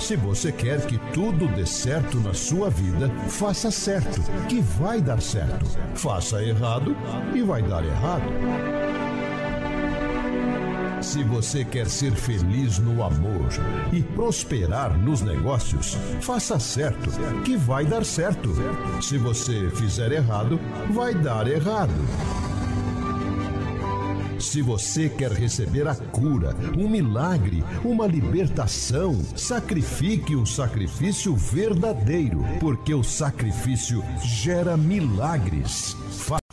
Se você quer que tudo dê certo na sua vida, faça certo, que vai dar certo. Faça errado e vai dar errado. Se você quer ser feliz no amor e prosperar nos negócios, faça certo, que vai dar certo. Se você fizer errado, vai dar errado. Se você quer receber a cura, um milagre, uma libertação, sacrifique um sacrifício verdadeiro, porque o sacrifício gera milagres.